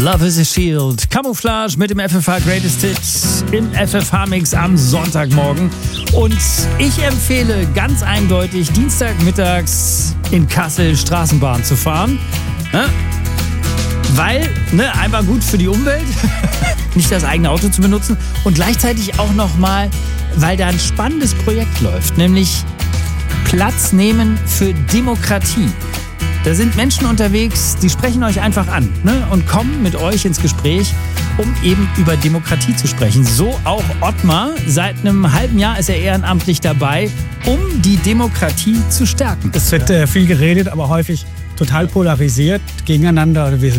Love is a Shield. Camouflage mit dem FFH Greatest Hits im FFH-Mix am Sonntagmorgen. Und ich empfehle ganz eindeutig, Dienstagmittags in Kassel Straßenbahn zu fahren. Weil, einmal gut für die Umwelt, nicht das eigene Auto zu benutzen. Und gleichzeitig auch nochmal, weil da ein spannendes Projekt läuft, nämlich Platz nehmen für Demokratie. Da sind Menschen unterwegs, die sprechen euch einfach an und kommen mit euch ins Gespräch, um eben über Demokratie zu sprechen. So auch Ottmar. Seit einem halben Jahr ist er ehrenamtlich dabei, um die Demokratie zu stärken. Es wird viel geredet, aber häufig total polarisiert gegeneinander. Wir